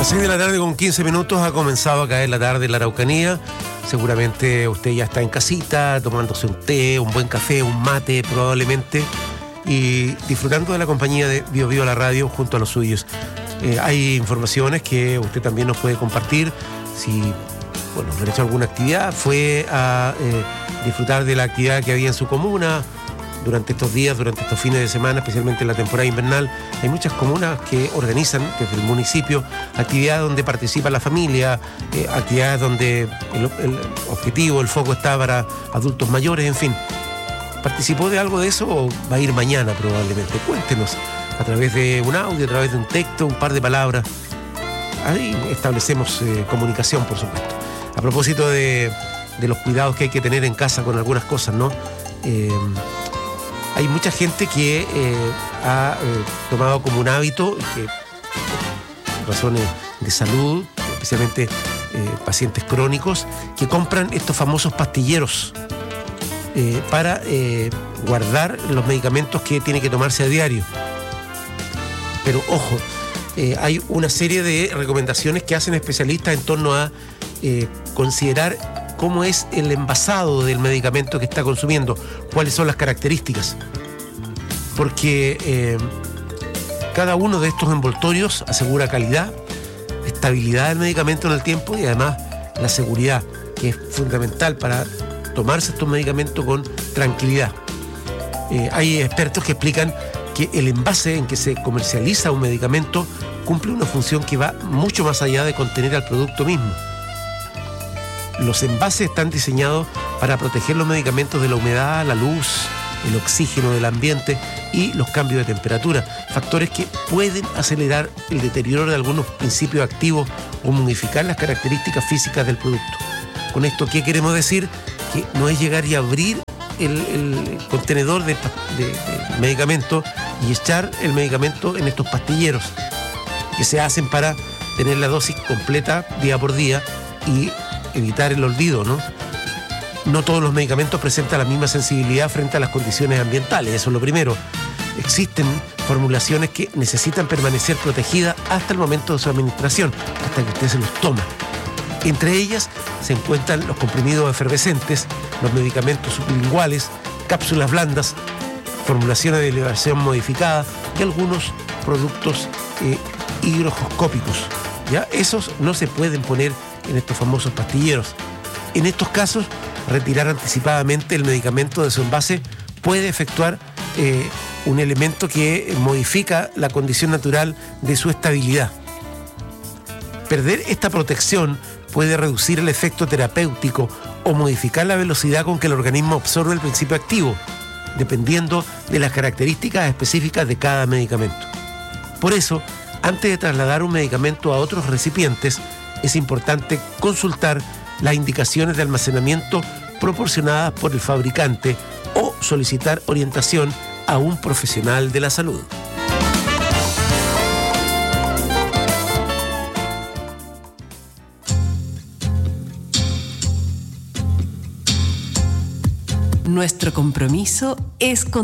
6 de la tarde con 15 minutos ha comenzado a caer la tarde en la Araucanía. Seguramente usted ya está en casita, tomándose un té, un buen café, un mate probablemente, y disfrutando de la compañía de Bio Bio la radio junto a los suyos. Hay informaciones que usted también nos puede compartir. Si ha hecho alguna actividad, fue a disfrutar de la actividad que había en su comuna durante estos días, durante estos fines de semana, especialmente en la temporada invernal. Hay muchas comunas que organizan desde el municipio actividades donde participa la familia, actividades donde el objetivo, el foco está para adultos mayores, en fin. ¿Participó de algo de eso o va a ir mañana probablemente? Cuéntenos a través de un audio, a través de un texto, un par de palabras. Ahí establecemos comunicación, por supuesto. A propósito de los cuidados que hay que tener en casa con algunas cosas, ¿no? Hay mucha gente que ha tomado como un hábito, que por razones de salud, especialmente pacientes crónicos, que compran estos famosos pastilleros para guardar los medicamentos que tiene que tomarse a diario. Pero ojo, hay una serie de recomendaciones que hacen especialistas en torno a considerar cómo es el envasado del medicamento que está consumiendo, cuáles son las características. Porque cada uno de estos envoltorios asegura calidad, estabilidad del medicamento en el tiempo y además la seguridad, que es fundamental para tomarse estos medicamentos con tranquilidad. Hay expertos que explican que el envase en que se comercializa un medicamento cumple una función que va mucho más allá de contener al producto mismo. Los envases están diseñados para proteger los medicamentos de la humedad, la luz, el oxígeno del ambiente y los cambios de temperatura, factores que pueden acelerar el deterioro de algunos principios activos o modificar las características físicas del producto. Con esto, ¿qué queremos decir? Que no es llegar y abrir el contenedor de medicamento y echar el medicamento en estos pastilleros que se hacen para tener la dosis completa día por día y evitar el olvido, ¿no? No todos los medicamentos presentan la misma sensibilidad frente a las condiciones ambientales, eso es lo primero. Existen formulaciones que necesitan permanecer protegidas hasta el momento de su administración, hasta que usted se los toma. Entre ellas se encuentran los comprimidos efervescentes, los medicamentos sublinguales, cápsulas blandas, formulaciones de elevación modificada y algunos productos higroscópicos. ¿Ya? Esos no se pueden poner en estos famosos pastilleros. En estos casos, retirar anticipadamente el medicamento de su envase puede efectuar un elemento que modifica la condición natural de su estabilidad. Perder esta protección puede reducir el efecto terapéutico o modificar la velocidad con que el organismo absorbe el principio activo, dependiendo de las características específicas de cada medicamento. Por eso, antes de trasladar un medicamento a otros recipientes, es importante consultar las indicaciones de almacenamiento proporcionadas por el fabricante o solicitar orientación a un profesional de la salud. Nuestro compromiso es con